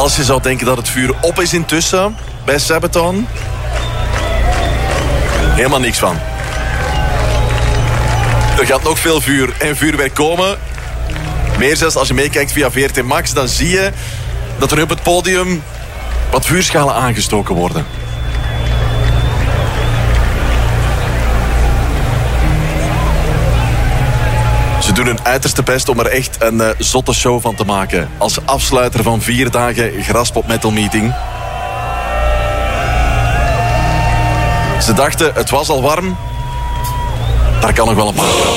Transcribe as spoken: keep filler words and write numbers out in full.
Als je zou denken dat het vuur op is intussen bij Sabaton, helemaal niks van. Er gaat nog veel vuur en vuurwerk komen. Meer zelfs als je meekijkt via V R T Max, dan zie je dat er op het podium wat vuurschalen aangestoken worden. Ze doen hun uiterste best om er echt een uh, zotte show van te maken. Als afsluiter van vier dagen Graspop Metal Meeting. Ze dachten, het was al warm. Daar kan nog wel een paar.